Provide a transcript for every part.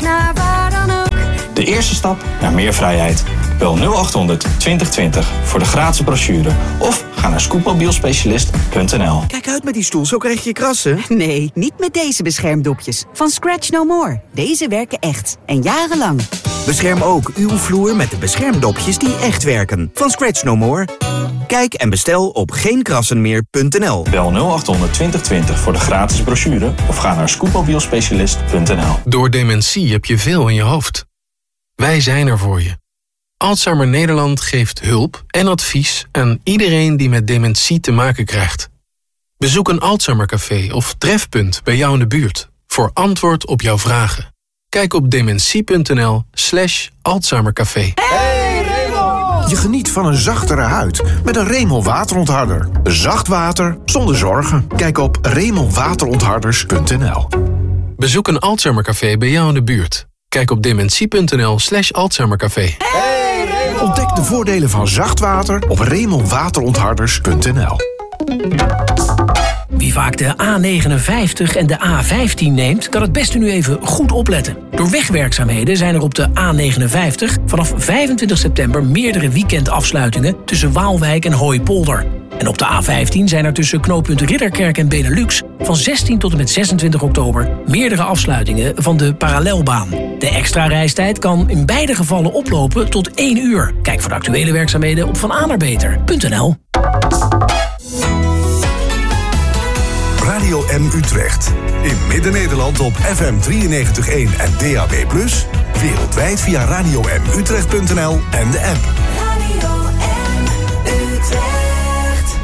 naar waar dan ook. De eerste stap naar meer vrijheid. Bel 0800 2020 voor de gratis brochure. Of ga naar scootmobielspecialist.nl. Kijk uit met die stoel, zo krijg je krassen. Nee, niet met deze beschermdopjes. Van Scratch No More. Deze werken echt. En jarenlang. Bescherm ook uw vloer met de beschermdopjes die echt werken. Van Scratch No More. Kijk en bestel op geenkrassenmeer.nl. Bel 0800 2020 voor de gratis brochure. Of ga naar scootmobielspecialist.nl. Door dementie heb je veel in je hoofd. Wij zijn er voor je. Alzheimer Nederland geeft hulp en advies aan iedereen die met dementie te maken krijgt. Bezoek een Alzheimercafé of trefpunt bij jou in de buurt voor antwoord op jouw vragen. Kijk op dementie.nl/Alzheimercafé. Hey Remel! Je geniet van een zachtere huid met een Remel waterontharder. Zacht water zonder zorgen. Kijk op remelwaterontharders.nl. Bezoek een Alzheimercafé bij jou in de buurt. Kijk op dementie.nl/Alzheimercafé. Hey Remel! Ontdek de voordelen van zacht water op remelwaterontharders.nl. Wie vaak de A59 en de A15 neemt, kan het beste nu even goed opletten. Door wegwerkzaamheden zijn er op de A59 vanaf 25 september meerdere weekendafsluitingen tussen Waalwijk en Hooipolder. En op de A15 zijn er tussen knooppunt Ridderkerk en Benelux van 16 tot en met 26 oktober meerdere afsluitingen van de parallelbaan. De extra reistijd kan in beide gevallen oplopen tot 1 uur. Kijk voor de actuele werkzaamheden op vanAnerbeter.nl. Radio M Utrecht. In Midden-Nederland op FM 93.1 en DAB+. Wereldwijd via radiomutrecht.nl en de app. Radio M Utrecht.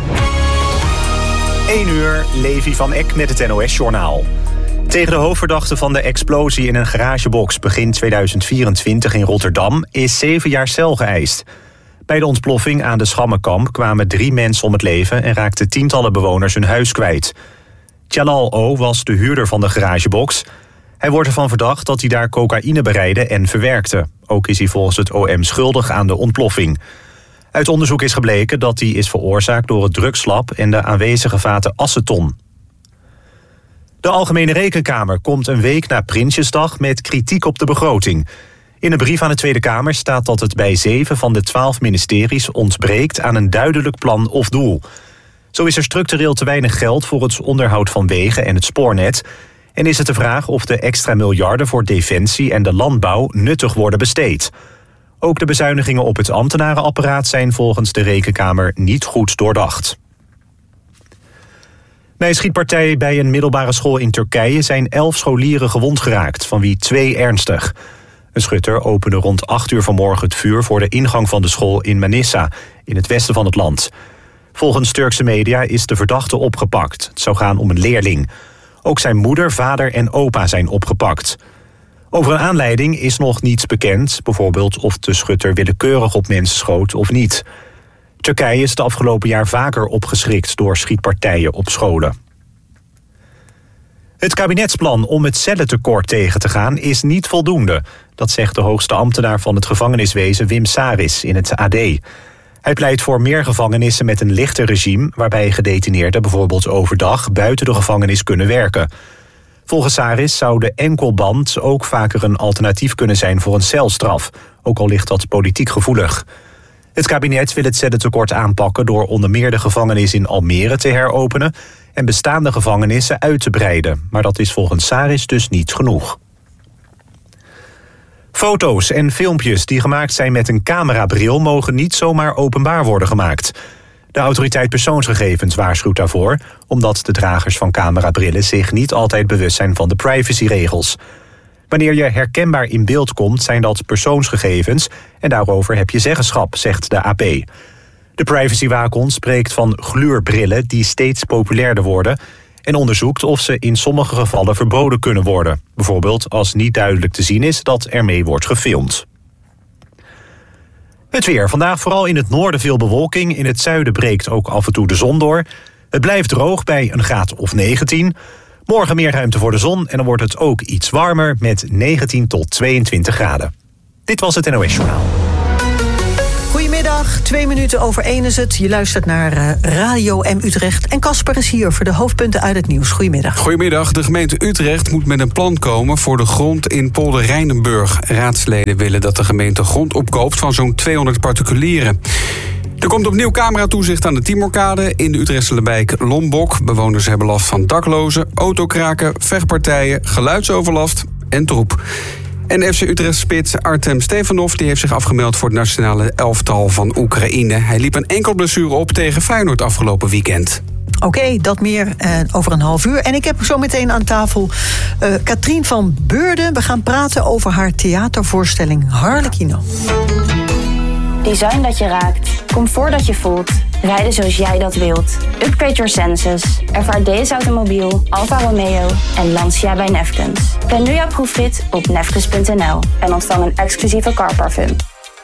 1 uur, Levi van Eck met het NOS-journaal. Tegen de hoofdverdachte van de explosie in een garagebox begin 2024 in Rotterdam is 7 jaar cel geëist. Bij de ontploffing aan de Schammenkamp kwamen 3 mensen om het leven en raakten tientallen bewoners hun huis kwijt. Tjalal O. was de huurder van de garagebox. Hij wordt ervan verdacht dat hij daar cocaïne bereidde en verwerkte. Ook is hij volgens het OM schuldig aan de ontploffing. Uit onderzoek is gebleken dat die is veroorzaakt door het drugslab en de aanwezige vaten aceton. De Algemene Rekenkamer komt een week na Prinsjesdag met kritiek op de begroting. In een brief aan de Tweede Kamer staat dat het bij 7 van de 12 ministeries ontbreekt aan een duidelijk plan of doel. Zo is er structureel te weinig geld voor het onderhoud van wegen en het spoornet. En is het de vraag of de extra miljarden voor defensie en de landbouw nuttig worden besteed. Ook de bezuinigingen op het ambtenarenapparaat zijn volgens de Rekenkamer niet goed doordacht. Bij een schietpartij bij een middelbare school in Turkije zijn 11 scholieren gewond geraakt, van wie 2 ernstig. Een schutter opende rond 8 uur vanmorgen het vuur voor de ingang van de school in Manisa, in het westen van het land. Volgens Turkse media is de verdachte opgepakt. Het zou gaan om een leerling. Ook zijn moeder, vader en opa zijn opgepakt. Over een aanleiding is nog niets bekend. Bijvoorbeeld of de schutter willekeurig op mensen schoot of niet. Turkije is het afgelopen jaar vaker opgeschrikt door schietpartijen op scholen. Het kabinetsplan om het cellentekort tegen te gaan is niet voldoende. Dat zegt de hoogste ambtenaar van het gevangeniswezen Wim Saris in het AD. Hij pleit voor meer gevangenissen met een lichter regime, waarbij gedetineerden bijvoorbeeld overdag buiten de gevangenis kunnen werken. Volgens Saris zou de enkelband ook vaker een alternatief kunnen zijn voor een celstraf, ook al ligt dat politiek gevoelig. Het kabinet wil het cellentekort aanpakken door onder meer de gevangenis in Almere te heropenen en bestaande gevangenissen uit te breiden. Maar dat is volgens Saris dus niet genoeg. Foto's en filmpjes die gemaakt zijn met een camerabril mogen niet zomaar openbaar worden gemaakt. De autoriteit persoonsgegevens waarschuwt daarvoor, omdat de dragers van camerabrillen zich niet altijd bewust zijn van de privacyregels. Wanneer je herkenbaar in beeld komt, zijn dat persoonsgegevens en daarover heb je zeggenschap, zegt de AP. De privacywaakhond spreekt van gluurbrillen die steeds populairder worden en onderzoekt of ze in sommige gevallen verboden kunnen worden. Bijvoorbeeld als niet duidelijk te zien is dat ermee wordt gefilmd. Het weer. Vandaag vooral in het noorden veel bewolking. In het zuiden breekt ook af en toe de zon door. Het blijft droog bij een graad of 19. Morgen meer ruimte voor de zon en dan wordt het ook iets warmer met 19 tot 22 graden. Dit was het NOS Journaal. Goedemiddag. Goedemiddag, 1:02 is het. Je luistert naar Radio M Utrecht. En Casper is hier voor de hoofdpunten uit het nieuws. Goedemiddag. Goedemiddag. De gemeente Utrecht moet met een plan komen voor de grond in Polder Rijnenburg. Raadsleden willen dat de gemeente grond opkoopt van zo'n 200 particulieren. Er komt opnieuw cameratoezicht aan de Timorkade in de Utrechtse wijk Lombok. Bewoners hebben last van daklozen, autokraken, vechtpartijen, geluidsoverlast en troep. En FC Utrecht-spits Artem Stefanov die heeft zich afgemeld voor het nationale elftal van Oekraïne. Hij liep een enkel blessure op tegen Feyenoord afgelopen weekend. Oké, dat meer over een half uur. En ik heb zo meteen aan tafel Katrien van Beurden. We gaan praten over haar theatervoorstelling Harlequino. Design dat je raakt. Comfort dat je voelt. Rijden zoals jij dat wilt. Upgrade your senses. Ervaar deze automobiel, Alfa Romeo en Lancia bij Nefkens. Plan nu jouw proefrit op nefkens.nl en ontvang een exclusieve carparfum.